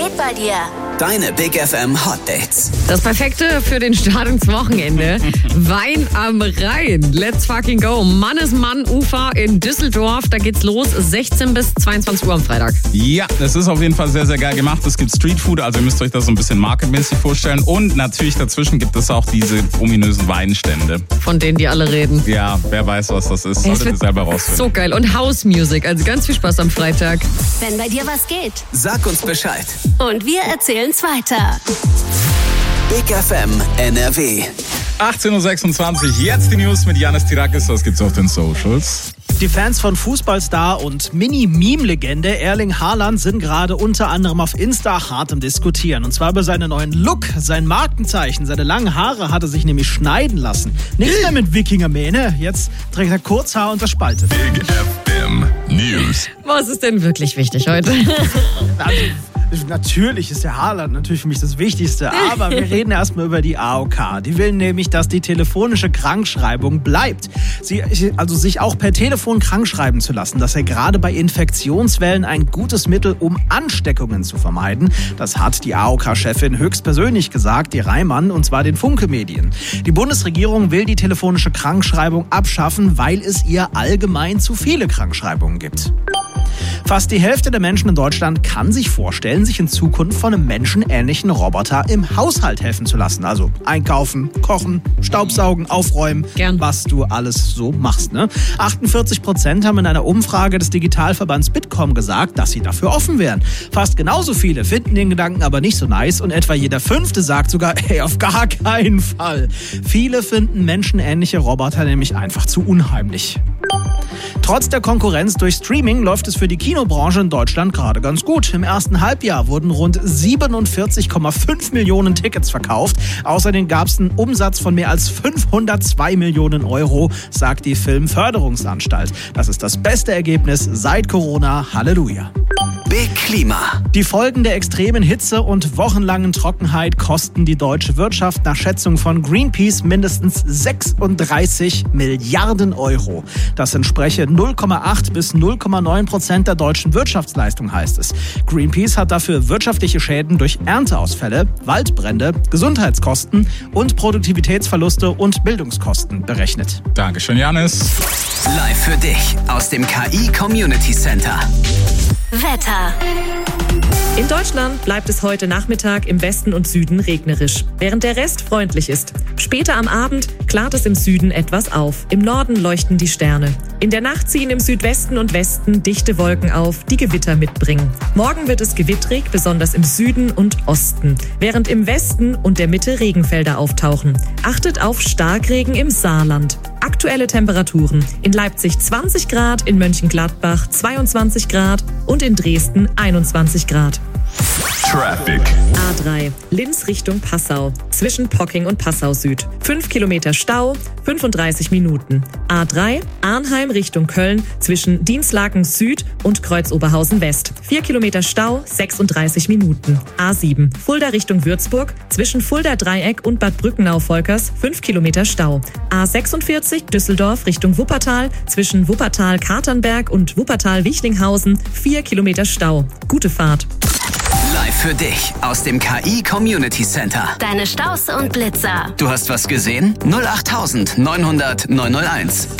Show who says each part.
Speaker 1: geht bei dir?
Speaker 2: Deine Big FM Hot Dates.
Speaker 3: Das Perfekte für den Start ins Wochenende. Wein am Rhein. Let's fucking go. Mannesmann-Ufer in Düsseldorf. Da geht's los. 16 bis 22 Uhr am Freitag.
Speaker 4: Ja, das ist auf jeden Fall sehr, sehr geil gemacht. Es gibt Streetfood, also ihr müsst euch das so ein bisschen marketmäßig vorstellen. Und natürlich dazwischen gibt es auch diese ominösen Weinstände.
Speaker 3: Von denen die alle reden.
Speaker 4: Ja, wer weiß, was das ist. Solltet ihr selber rausfinden.
Speaker 3: So geil. Und House Music. Also ganz viel Spaß am Freitag.
Speaker 1: Wenn bei dir was geht.
Speaker 2: Sag uns Bescheid.
Speaker 1: Und wir erzählen's weiter.
Speaker 2: Big FM NRW.
Speaker 4: 18.26 Uhr, jetzt die News mit Janis Tirakis. Was gibt's auf den Socials?
Speaker 5: Die Fans von Fußballstar und Mini-Meme-Legende Erling Haaland sind gerade unter anderem auf Insta hart im Diskutieren. Und zwar über seinen neuen Look, sein Markenzeichen. Seine langen Haare hat er sich nämlich schneiden lassen. Nichts mehr mit Wikingermähne. Jetzt trägt er Kurzhaar und verspaltet.
Speaker 6: Big FM News.
Speaker 3: Was ist denn wirklich wichtig heute?
Speaker 5: Natürlich ist der Haaland natürlich für mich das Wichtigste, aber wir reden erstmal über die AOK. Die will nämlich, dass die telefonische Krankschreibung bleibt. Also sich auch per Telefon krankschreiben zu lassen. Das ist ja gerade bei Infektionswellen ein gutes Mittel, um Ansteckungen zu vermeiden. Das hat die AOK-Chefin höchstpersönlich gesagt, die Reimann, und zwar den Funke-Medien. Die Bundesregierung will die telefonische Krankschreibung abschaffen, weil es ihr allgemein zu viele Krankschreibungen gibt. Fast die Hälfte der Menschen in Deutschland kann sich vorstellen, sich in Zukunft von einem menschenähnlichen Roboter im Haushalt helfen zu lassen. Also einkaufen, kochen, staubsaugen, aufräumen,
Speaker 3: Gern.
Speaker 5: was du alles so machst. Ne? 48% haben in einer Umfrage des Digitalverbands Bitkom gesagt, dass sie dafür offen wären. Fast genauso viele finden den Gedanken aber nicht so nice und etwa jeder Fünfte sagt sogar, hey, auf gar keinen Fall. Viele finden menschenähnliche Roboter nämlich einfach zu unheimlich. Trotz der Konkurrenz durch Streaming läuft es für die Kinobranche in Deutschland gerade ganz gut. Im ersten Halbjahr wurden rund 47,5 Millionen Tickets verkauft. Außerdem gab es einen Umsatz von mehr als 502 Millionen Euro, sagt die Filmförderungsanstalt. Das ist das beste Ergebnis seit Corona. Halleluja.
Speaker 2: Big Klima.
Speaker 5: Die Folgen der extremen Hitze und wochenlangen Trockenheit kosten die deutsche Wirtschaft nach Schätzung von Greenpeace mindestens 36 Milliarden Euro. Das entspreche 0,8 bis 0,9% der deutschen Wirtschaftsleistung, heißt es. Greenpeace hat dafür wirtschaftliche Schäden durch Ernteausfälle, Waldbrände, Gesundheitskosten und Produktivitätsverluste und Bildungskosten berechnet.
Speaker 4: Dankeschön, Janis.
Speaker 2: Live für dich aus dem KI Community Center.
Speaker 1: Wetter.
Speaker 7: In Deutschland bleibt es heute Nachmittag im Westen und Süden regnerisch, während der Rest freundlich ist. Später am Abend klart es im Süden etwas auf. Im Norden leuchten die Sterne. In der Nacht ziehen im Südwesten und Westen dichte Wolken auf, die Gewitter mitbringen. Morgen wird es gewittrig, besonders im Süden und Osten, während im Westen und der Mitte Regenfelder auftauchen. Achtet auf Starkregen im Saarland. Aktuelle Temperaturen: in Leipzig 20 Grad, in Mönchengladbach 22 Grad und in Dresden 21 Grad.
Speaker 6: Traffic.
Speaker 7: A3, Linz Richtung Passau, zwischen Pocking und Passau Süd. 5 Kilometer Stau, 35 Minuten. A3, Arnheim Richtung Köln, zwischen Dienstlaken Süd und Kreuzoberhausen West. 4 Kilometer Stau, 36 Minuten. A7, Fulda Richtung Würzburg, zwischen Fulda Dreieck und Bad Brückenau-Volkers, 5 Kilometer Stau. A46, Düsseldorf Richtung Wuppertal, zwischen Wuppertal-Katernberg und Wuppertal-Wichlinghausen, 4 Kilometer Stau. Gute Fahrt.
Speaker 2: Live für dich aus dem KI Community Center.
Speaker 1: Deine Staus und Blitzer.
Speaker 2: Du hast was gesehen? 08900 901.